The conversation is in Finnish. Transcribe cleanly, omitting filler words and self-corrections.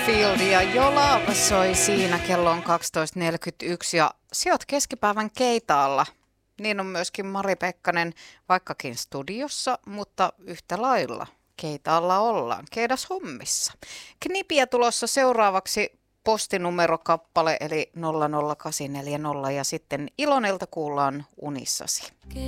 Hetfield ja Jolava soi siinä, kello on 12.41 ja sä oot keskipäivän Keitaalla. Niin on myöskin Mari Pekkanen, vaikkakin studiossa, mutta yhtä lailla Keitaalla ollaan, keidas hommissa. Knipiä tulossa seuraavaksi postinumerokappale eli 00840 ja sitten Ilonelta kuullaan Unissasi.